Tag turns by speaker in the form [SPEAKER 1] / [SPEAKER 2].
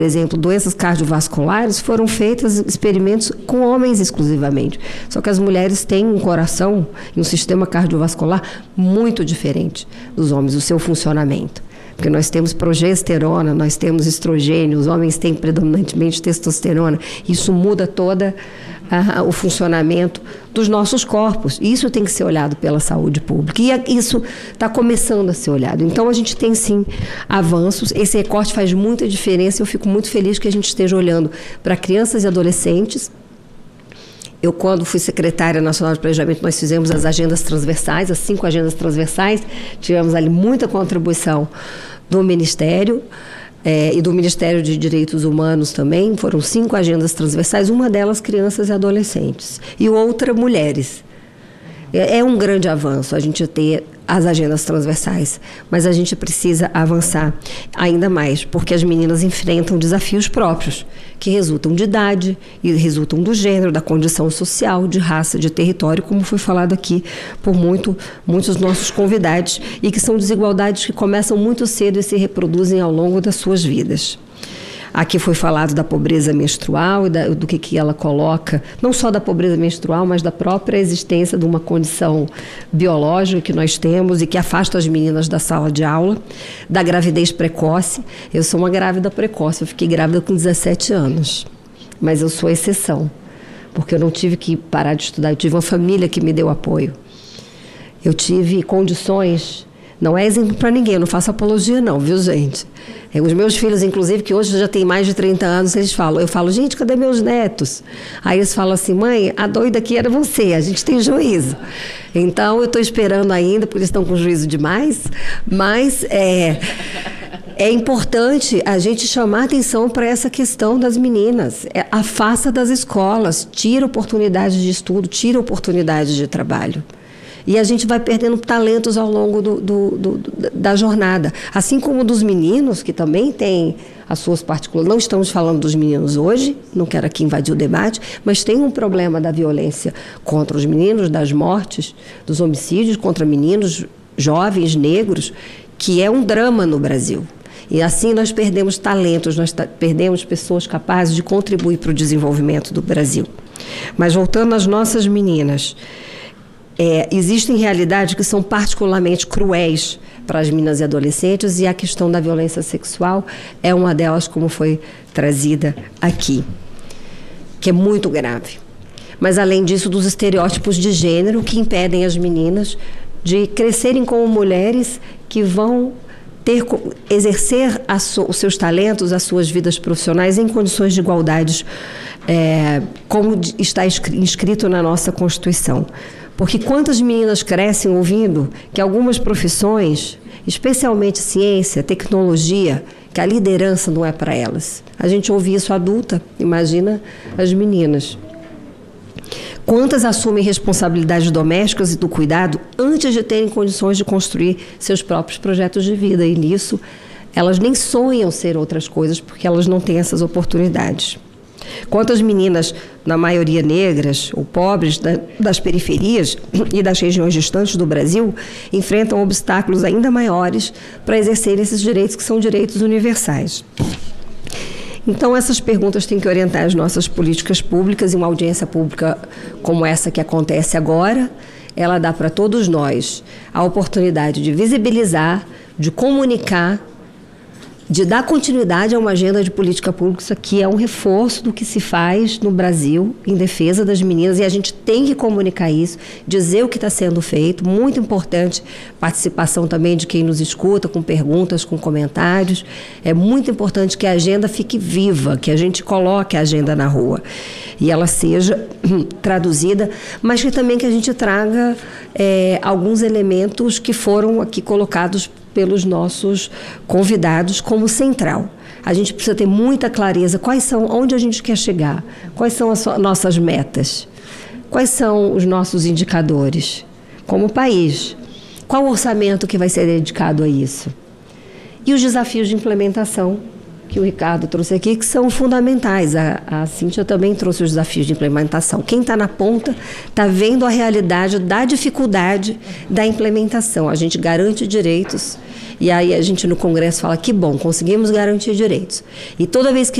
[SPEAKER 1] Por exemplo, doenças cardiovasculares, foram feitos experimentos com homens exclusivamente. Só que as mulheres têm um coração e um sistema cardiovascular muito diferente dos homens, o seu funcionamento. Porque nós temos progesterona, nós temos estrogênio, os homens têm predominantemente testosterona. Isso muda todo o funcionamento dos nossos corpos. E isso tem que ser olhado pela saúde pública. E isso está começando a ser olhado. Então, a gente tem, sim, avanços. Esse recorte faz muita diferença. Eu fico muito feliz que a gente esteja olhando para crianças e adolescentes. Eu, quando fui secretária nacional de planejamento, nós fizemos as agendas transversais, as 5 agendas transversais. Tivemos ali muita contribuição do Ministério e do Ministério de Direitos Humanos também. Foram 5 agendas transversais, uma delas crianças e adolescentes, e outra mulheres. É um grande avanço a gente ter as agendas transversais, mas a gente precisa avançar ainda mais, porque as meninas enfrentam desafios próprios, que resultam de idade, e resultam do gênero, da condição social, de raça, de território, como foi falado aqui por muitos nossos convidados, e que são desigualdades que começam muito cedo e se reproduzem ao longo das suas vidas. Aqui foi falado da pobreza menstrual e do que ela coloca, não só da pobreza menstrual, mas da própria existência de uma condição biológica que nós temos e que afasta as meninas da sala de aula, da gravidez precoce. Eu sou uma grávida precoce, eu fiquei grávida com 17 anos, mas eu sou exceção, porque eu não tive que parar de estudar, eu tive uma família que me deu apoio. Eu tive condições, não é exemplo para ninguém, eu não faço apologia não, viu, gente? Os meus filhos, inclusive, que hoje já têm mais de 30 anos, eu falo, gente, cadê meus netos? Aí eles falam assim, mãe, a doida aqui era você, a gente tem juízo. Então, eu estou esperando ainda, porque eles estão com juízo demais, mas é importante a gente chamar atenção para essa questão das meninas. Afasta das escolas, tira oportunidades de estudo, tira oportunidades de trabalho. E a gente vai perdendo talentos ao longo da jornada. Assim como dos meninos, que também têm as suas particularidades. Não estamos falando dos meninos hoje, não quero aqui invadir o debate, mas tem um problema da violência contra os meninos, das mortes, dos homicídios contra meninos, jovens, negros, que é um drama no Brasil. E assim nós perdemos talentos, nós perdemos pessoas capazes de contribuir para o desenvolvimento do Brasil. Mas voltando às nossas meninas... existem realidades que são particularmente cruéis para as meninas e adolescentes, e a questão da violência sexual é uma delas, como foi trazida aqui, que é muito grave. Mas, além disso, dos estereótipos de gênero que impedem as meninas de crescerem como mulheres que vão exercer os seus talentos, as suas vidas profissionais em condições de igualdade, como está inscrito na nossa Constituição. Porque quantas meninas crescem ouvindo que algumas profissões, especialmente ciência, tecnologia, que a liderança não é para elas. A gente ouve isso adulta, imagina as meninas. Quantas assumem responsabilidades domésticas e do cuidado antes de terem condições de construir seus próprios projetos de vida. E nisso, elas nem sonham ser outras coisas porque elas não têm essas oportunidades. Quantas meninas, na maioria negras ou pobres, das periferias e das regiões distantes do Brasil, enfrentam obstáculos ainda maiores para exercerem esses direitos que são direitos universais. Então, essas perguntas têm que orientar as nossas políticas públicas, e uma audiência pública como essa que acontece agora, ela dá para todos nós a oportunidade de visibilizar, de comunicar, de dar continuidade a uma agenda de política pública. Isso aqui é um reforço do que se faz no Brasil em defesa das meninas, e a gente tem que comunicar isso, dizer o que está sendo feito. Muito importante participação também de quem nos escuta, com perguntas, com comentários. É muito importante que a agenda fique viva, que a gente coloque a agenda na rua e ela seja traduzida, mas que também que a gente traga alguns elementos que foram aqui colocados pelos nossos convidados como central. A gente precisa ter muita clareza onde a gente quer chegar, quais são as nossas metas, quais são os nossos indicadores como país, qual o orçamento que vai ser dedicado a isso e os desafios de implementação que o Ricardo trouxe aqui, que são fundamentais. A Cíntia também trouxe os desafios de implementação. Quem está na ponta está vendo a realidade da dificuldade da implementação. A gente garante direitos, e aí a gente no Congresso fala que bom, conseguimos garantir direitos. E toda vez que